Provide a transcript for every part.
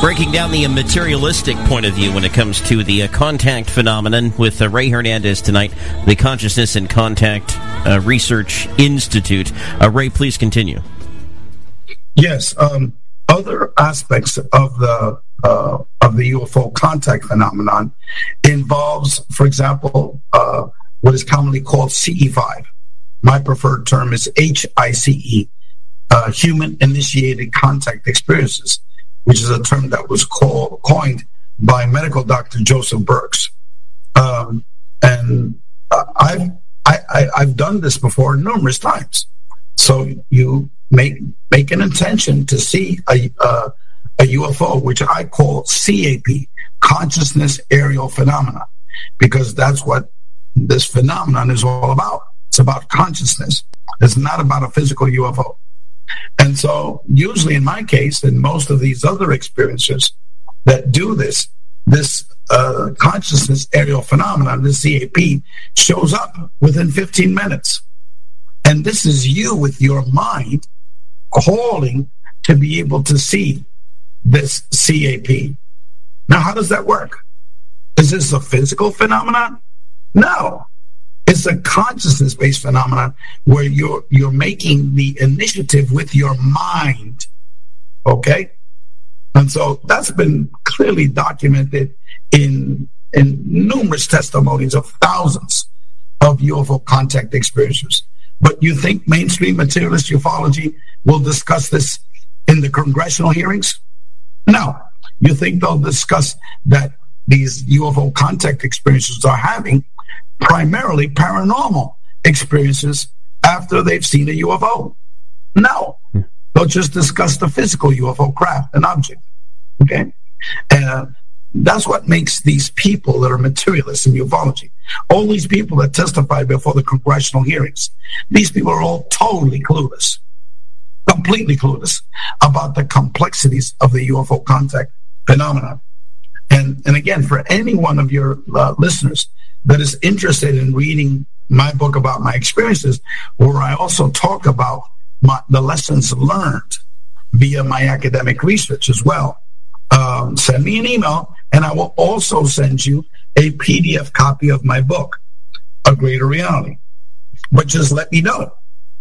Breaking down the materialistic point of view when it comes to the contact phenomenon with Ray Hernandez tonight, the Consciousness and Contact Research Institute. Ray, please continue. Yes, other aspects of the UFO contact phenomenon involves, for example, what is commonly called CE5. My preferred term is HICE, human-initiated contact experiences, which is a term that was coined by medical doctor Joseph Birx. And I've done this before numerous times. So you make an intention to see a UFO, which I call CAP, Consciousness Aerial Phenomena, because that's what this phenomenon is all about. It's about consciousness. It's not about a physical UFO. And so usually in my case, and most of these other experiences that do this consciousness aerial phenomenon, this CAP, shows up within 15 minutes. And this is you with your mind calling to be able to see this CAP. Now, how does that work? Is this a physical phenomenon? No. It's a consciousness-based phenomenon where you're making the initiative with your mind, okay? And so that's been clearly documented in numerous testimonies of thousands of UFO contact experiences. But you think mainstream materialist ufology will discuss this in the congressional hearings? No. You think they'll discuss that these UFO contact experiences are having primarily paranormal experiences after they've seen a UFO? No. They'll just discuss the physical UFO craft, an object. Okay? And that's what makes these people that are materialists in ufology, all these people that testify before the congressional hearings, these people are all totally clueless, completely clueless about the complexities of the UFO contact phenomenon. And again, for any one of your listeners that is interested in reading my book about my experiences, where I also talk about the lessons learned via my academic research as well, send me an email, and I will also send you a PDF copy of my book, A Greater Reality. But just let me know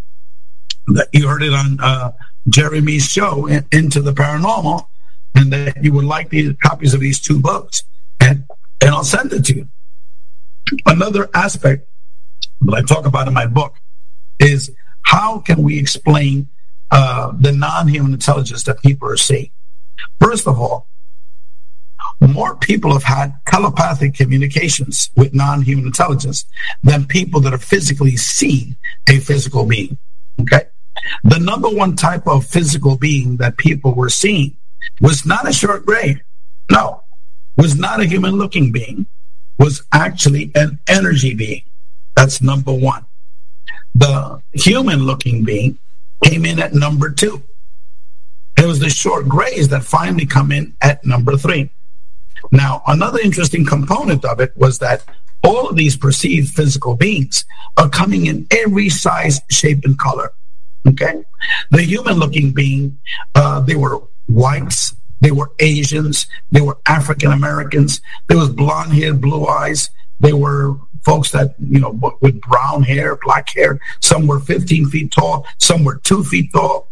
that you heard it on Jeremy's show, Into the Paranormal, and that you would like these copies of these two books, and I'll send it to you. Another aspect that I talk about in my book is how can we explain the non-human intelligence that people are seeing. First of all, more people have had telepathic communications with non-human intelligence than people that have physically seen a physical being. Okay? The number one type of physical being that people were seeing was not a short gray. No, was not a human-looking being. Was actually an energy being. That's number one. The human-looking being came in at number two. It was the short grays that finally come in at number three. Now, another interesting component of it was that all of these perceived physical beings are coming in every size, shape, and color. Okay? The human-looking being, they were whites, they were Asians, they were African Americans, there was blonde hair, blue eyes, they were folks that, with brown hair, black hair, some were 15 feet tall, some were 2 feet tall,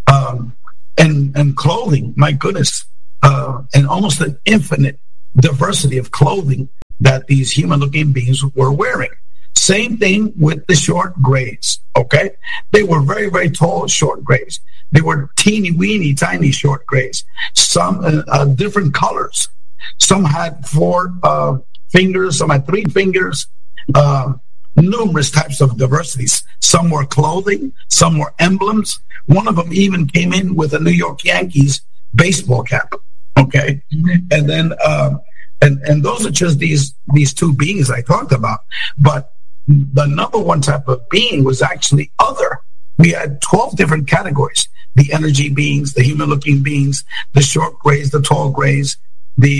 and clothing, my goodness, and almost an infinite diversity of clothing that these human-looking beings were wearing. Same thing with the short grays, okay? They were very, very tall short grays. They were teeny weeny, tiny short grays. Some different colors. Some had 4 fingers, some had 3 fingers. Numerous types of diversities. Some were clothing, some were emblems. One of them even came in with a New York Yankees baseball cap, okay? And then, and those are just these two beings I talked about. But the number one type of being was actually other. We had 12 different categories: the energy beings, the human-looking beings, the short grays, the tall grays, the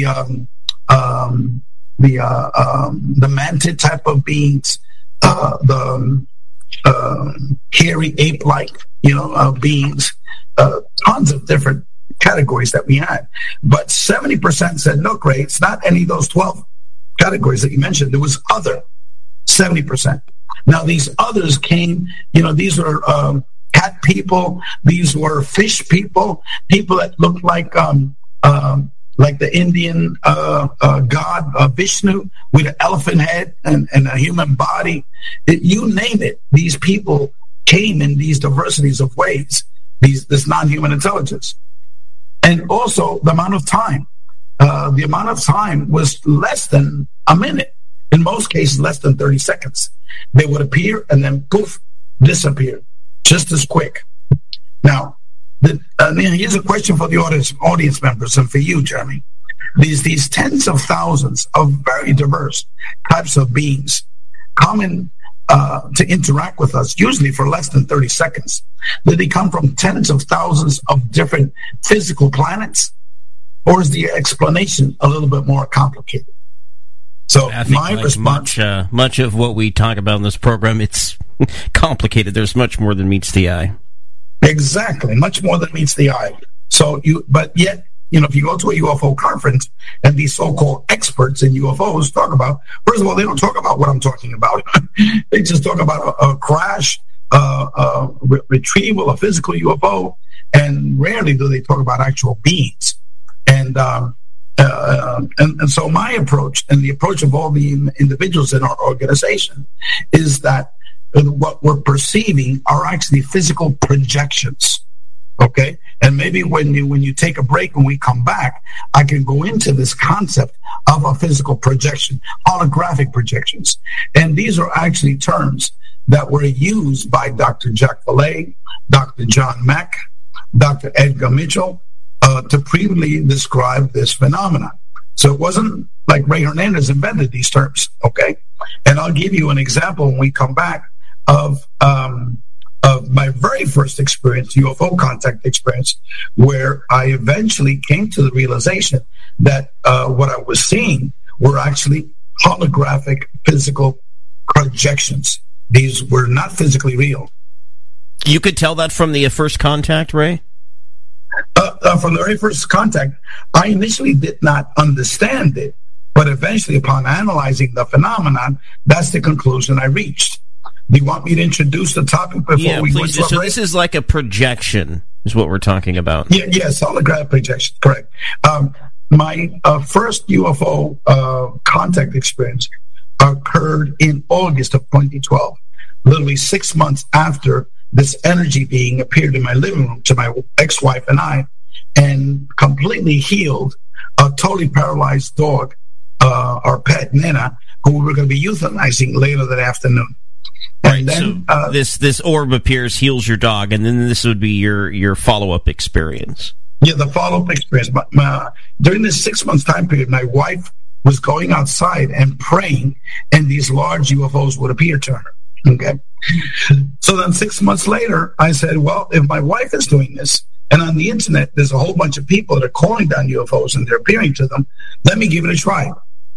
mantid type of beings, the hairy ape-like, beings, tons of different categories that we had. But 70% said, look, Ray, it's not any of those 12 categories that you mentioned. There was other 70%. Now, these others came, these were cat people. These were fish people, people that looked like the Indian god Vishnu with an elephant head and a human body. You name it, these people came in these diversities of ways, this non-human intelligence. And also the amount of time. The amount of time was less than a minute. In most cases, less than 30 seconds. They would appear and then poof, disappear, just as quick. Now, here's a question for the audience members and for you, Jeremy. These tens of thousands of very diverse types of beings come to interact with us, usually for less than 30 seconds. Did they come from tens of thousands of different physical planets? Or is the explanation a little bit more complicated? So I think my response... much of what we talk about in this program, it's complicated. There's much more than meets the eye. Exactly, much more than meets the eye. But yet, if you go to a UFO conference and these so-called experts in UFOs talk about, first of all, they don't talk about what I'm talking about. They just talk about a crash, retrieval, a physical UFO, and rarely do they talk about actual beings. And so my approach and the approach of all the individuals in our organization is that what we're perceiving are actually physical projections. Okay, and maybe when you take a break and we come back, I can go into this concept of a physical projection, holographic projections, and these are actually terms that were used by Dr. Jack Valet, Dr. John Mack, Dr. Edgar Mitchell to previously describe this phenomenon. So it wasn't like Ray Hernandez invented these terms. Okay, and I'll give you an example when we come back of my very first experience, UFO contact experience, where I eventually came to the realization that what I was seeing were actually holographic physical projections. These were not physically real. You could tell that from the first contact, Ray? From the very first contact, I initially did not understand it, but eventually upon analyzing the phenomenon, that's the conclusion I reached. Do you want me to introduce the topic before we go into it? So this is like a projection, is what we're talking about. Yes, holographic projection, correct. My first UFO contact experience occurred in August of 2012, literally 6 months after this energy being appeared in my living room to my ex-wife and I, and completely healed a totally paralyzed dog, our pet, Nina, who we were going to be euthanizing later that afternoon. Right, then, so this orb appears, heals your dog, and then this would be your follow-up experience. Yeah, the follow-up experience. During this 6 months time period, my wife was going outside and praying, and these large UFOs would appear to her. Okay. So then 6 months later, I said, well, if my wife is doing this, and on the internet, there's a whole bunch of people that are calling down UFOs and they're appearing to them, let me give it a try.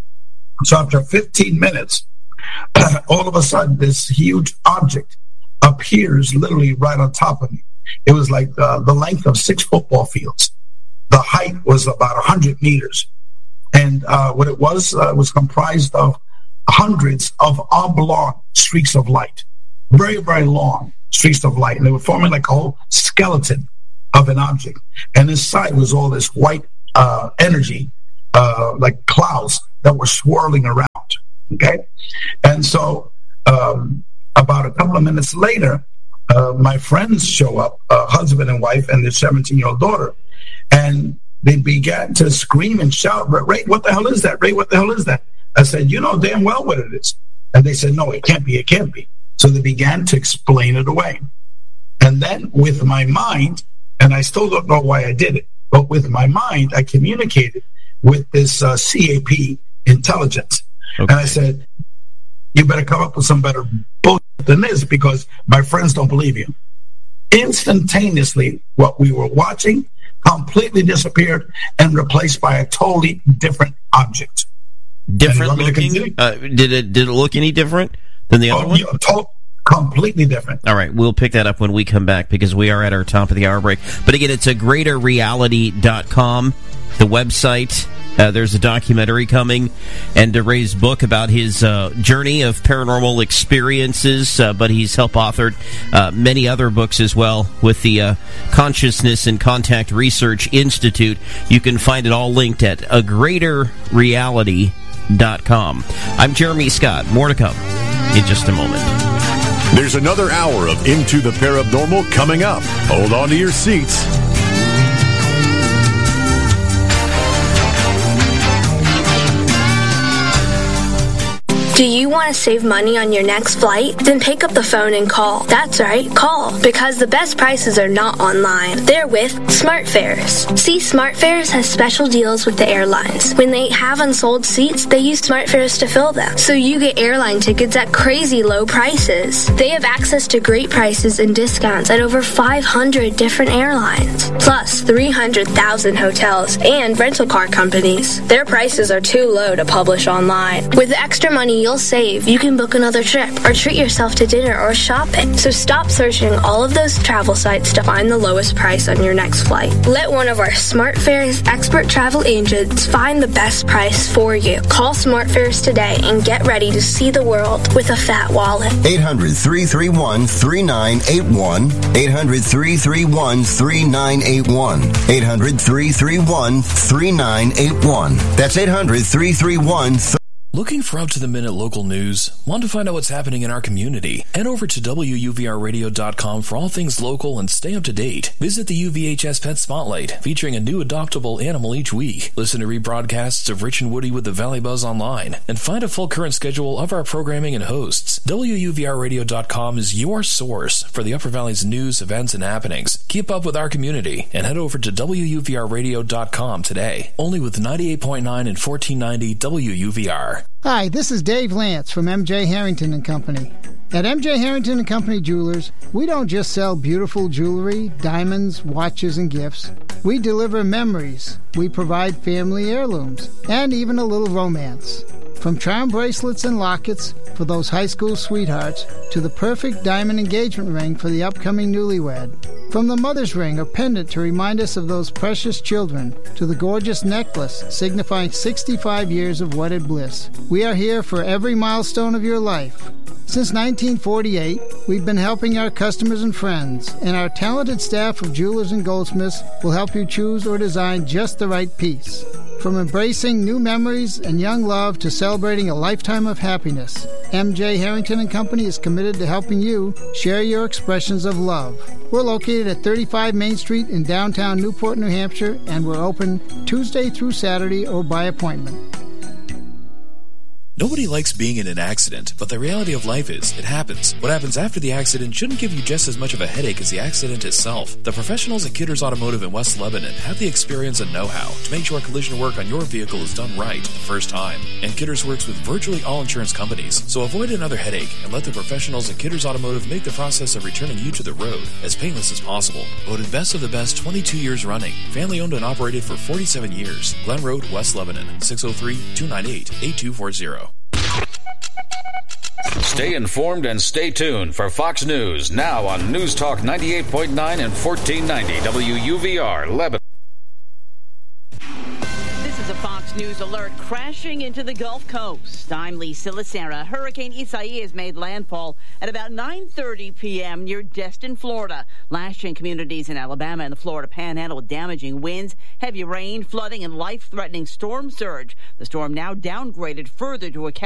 So after 15 minutes, all of a sudden, this huge object appears literally right on top of me. It was like the length of 6 football fields. The height was about 100 meters. And what it was comprised of hundreds of oblong streaks of light. Very, very long streaks of light. And they were forming like a whole skeleton of an object. And inside was all this white energy, like clouds that were swirling around. Okay? And so about a couple of minutes later, my friends show up, husband and wife and their 17-year-old daughter, and they began to scream and shout, Ray, what the hell is that? Ray, what the hell is that? I said, you know damn well what it is. And they said, no, it can't be, it can't be. So they began to explain it away. And then with my mind, and I still don't know why I did it, but with my mind, I communicated with this CAP intelligence. Okay. And I said, you better come up with some better bullshit than this because my friends don't believe you. Instantaneously, what we were watching completely disappeared and replaced by a totally different object. Different looking? Did it look any different than the other one? Yeah, Completely different. All right, we'll pick that up when we come back because we are at our top of the hour break. But again, it's agreaterreality.com, the website. There's a documentary coming, and Ray's book about his journey of paranormal experiences, but he's help-authored many other books as well with the Consciousness and Contact Research Institute. You can find it all linked at agreaterreality.com. I'm Jeremy Scott. More to come in just a moment. There's another hour of Into the Paranormal coming up. Hold on to your seats. Do you want to save money on your next flight? Then pick up the phone and call. That's right, call. Because the best prices are not online. They're with SmartFares. See, SmartFares has special deals with the airlines. When they have unsold seats, they use SmartFares to fill them. So you get airline tickets at crazy low prices. They have access to great prices and discounts at over 500 different airlines. Plus 300,000 hotels and rental car companies. Their prices are too low to publish online. With the extra money you'll save, you can book another trip or treat yourself to dinner or shopping. So stop searching all of those travel sites to find the lowest price on your next flight. Let one of our SmartFares expert travel agents find the best price for you. Call SmartFares today and get ready to see the world with a fat wallet. 800-331-3981. 800-331-3981. 800-331-3981. That's 800-331-3981. Looking for up-to-the-minute local news? Want to find out what's happening in our community? Head over to WUVRradio.com for all things local and stay up to date. Visit the UVHS Pet Spotlight, featuring a new adoptable animal each week. Listen to rebroadcasts of Rich and Woody with the Valley Buzz online, and find a full current schedule of our programming and hosts. WUVRradio.com is your source for the Upper Valley's news, events, and happenings. Keep up with our community and head over to WUVRradio.com today. Only with 98.9 and 1490 WUVR. Hi, this is Dave Lance from M.J. Harrington & Company. At M.J. Harrington & Company Jewelers, we don't just sell beautiful jewelry, diamonds, watches, and gifts. We deliver memories. We provide family heirlooms, and even a little romance. From charm bracelets and lockets for those high school sweethearts to the perfect diamond engagement ring for the upcoming newlywed. From the mother's ring or pendant to remind us of those precious children to the gorgeous necklace signifying 65 years of wedded bliss. We are here for every milestone of your life. Since 1948, we've been helping our customers and friends, and our talented staff of jewelers and goldsmiths will help you choose or design just the right piece. From embracing new memories and young love to celebrating a lifetime of happiness, M.J. Harrington & Company is committed to helping you share your expressions of love. We're located at 35 Main Street in downtown Newport, New Hampshire, and we're open Tuesday through Saturday or by appointment. Nobody likes being in an accident, but the reality of life is, it happens. What happens after the accident shouldn't give you just as much of a headache as the accident itself. The professionals at Kidders Automotive in West Lebanon have the experience and know-how to make sure collision work on your vehicle is done right the first time. And Kidders works with virtually all insurance companies, so avoid another headache and let the professionals at Kidders Automotive make the process of returning you to the road as painless as possible. Voted best of the best 22 years running. Family owned and operated for 47 years. Glen Road, West Lebanon, 603-298-8240. Stay informed and stay tuned for Fox News now on News Talk 98.9 and 1490 WUVR Lebanon. This is a Fox News alert crashing into the Gulf Coast. I'm Lisa Lacera. Hurricane Isaias has made landfall at about 9:30 p.m. near Destin, Florida, lashing communities in Alabama and the Florida Panhandle with damaging winds, heavy rain, flooding, and life-threatening storm surge. The storm now downgraded further to a